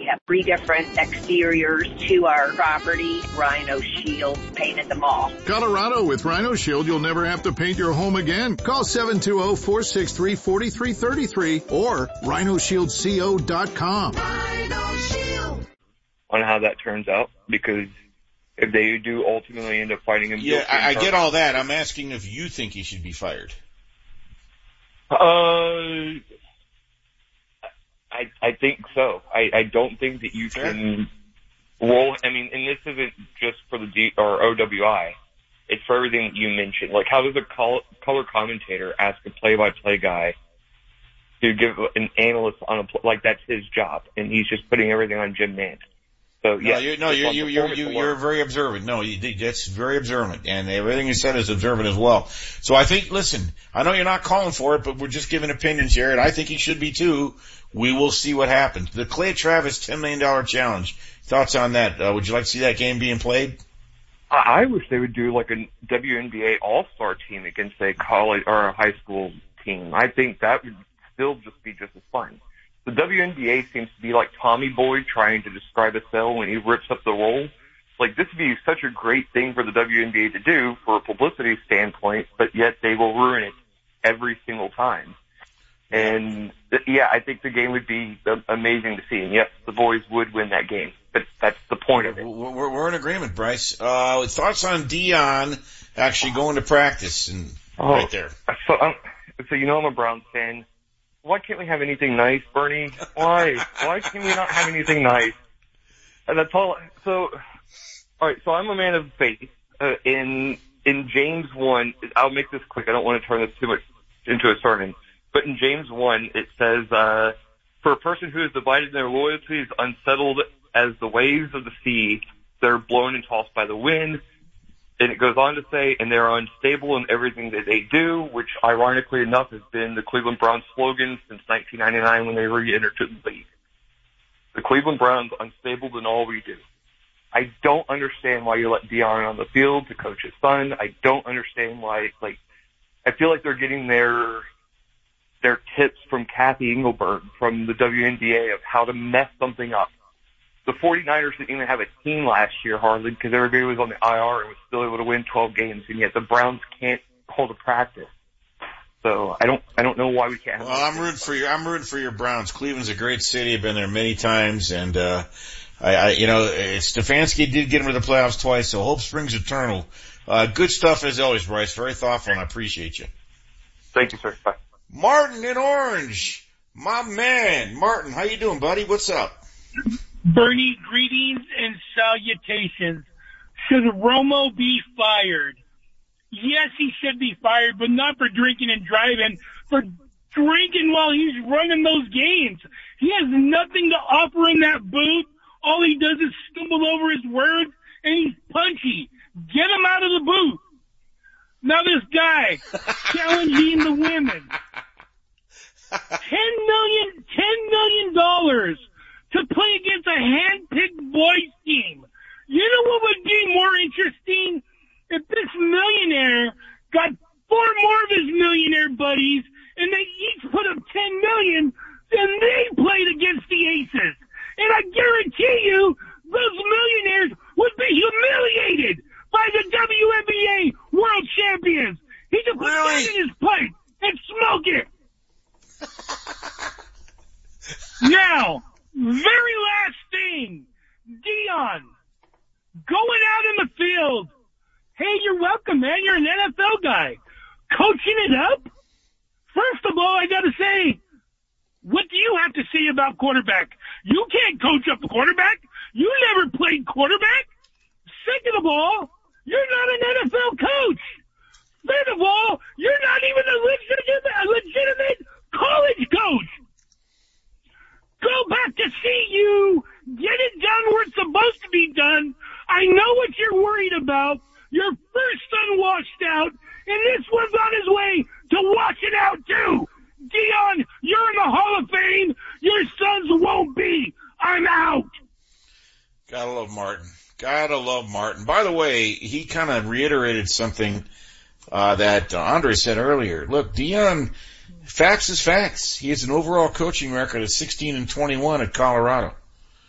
have 3 different exteriors to our property. Rhino Shield painted them all. Colorado, with Rhino Shield, you'll never have to paint your home again. Call 720-463-4333 or rhinoshieldco.com. Rhino Shield. On how that turns out, because if they do ultimately end up fighting him. Yeah, I get all that. I'm asking if you think he should be fired. I think so. I don't think that you can roll. I mean, and this isn't just for the OWI. It's for everything that you mentioned. Like, how does a color commentator ask a play-by-play guy to give an analyst on like that's his job, and he's just putting everything on Jim Nantz. So yeah, you're very observant. No, that's very observant, and everything you said is observant as well. So I think, listen, I know you're not calling for it, but we're just giving opinions here, and I think he should be too. We will see what happens. The Clay Travis $10 million challenge. Thoughts on that? Would you like to see that game being played? I wish they would do like a WNBA All-Star team against a college or a high school team. I think that would still just be just as fun. The WNBA seems to be like Tommy Boy trying to describe a cell when he rips up the roll. Like, this would be such a great thing for the WNBA to do for a publicity standpoint, but yet they will ruin it every single time. And, yeah, I think the game would be amazing to see. And, yes, the boys would win that game. But that's the point of it. We're in agreement, Bryce. Thoughts on Dion actually going to practice and right there? So you know I'm a Browns fan. Why can't we have anything nice, Bernie? Why? Why can we not have anything nice? And that's all. So, all right. So I'm a man of faith. In James 1, I'll make this quick. I don't want to turn this too much into a sermon. But in James 1, it says, for a person who is divided in their loyalty is unsettled as the waves of the sea. They're blown and tossed by the wind. And it goes on to say, and they're unstable in everything that they do, which ironically enough has been the Cleveland Browns slogan since 1999 when they re-entered the league. The Cleveland Browns, unstable in all we do. I don't understand why you let Dion on the field to coach his son. I don't understand why, I feel like they're getting their tips from Kathy Engelberg from the WNBA of how to mess something up. The 49ers didn't even have a team last year hardly because everybody was on the IR and was still able to win 12 games, and yet the Browns can't hold a practice. So I don't know why we can't. Well, I'm rooting for your Browns. Cleveland's a great city. I've been there many times, and Stefanski did get him to the playoffs twice, so hope springs eternal. Good stuff as always, Bryce. Very thoughtful, and I appreciate you. Thank you, sir. Bye. Martin in Orange, my man. Martin, how you doing, buddy? What's up? Bernie, greetings and salutations. Should Romo be fired? Yes, he should be fired, but not for drinking and driving, for drinking while he's running those games. He has nothing to offer in that booth. All he does is stumble over his words, and he's punchy. Get him out of the booth. Now this guy challenging the women. $10 million to play against a hand-picked boys team. You know what would be more interesting? If this millionaire got 4 more of his millionaire buddies and they each put up $10 million, then they played against the Aces. And I guarantee you, those millionaires would be humiliated by the WNBA World Champions. He could put that in his pipe and smoke it. Now, very last thing, Dion, going out in the field. Hey, you're welcome, man. You're an NFL guy. Coaching it up? First of all, I gotta say, what do you have to say about quarterback? You can't coach up a quarterback. You never played quarterback. Second of all, you're not an NFL coach. Third of all, you're not even a legitimate college coach. Go back to CU. Get it done where it's supposed to be done. I know what you're worried about. Your first son washed out, and this one's on his way to washing out too. Dion, you're in the Hall of Fame. Your sons won't be. I'm out. Gotta love Martin. Gotta love Martin. By the way, he kind of reiterated something that Andre said earlier. Look, Dion, facts is facts. He has an overall coaching record of 16-21 at Colorado.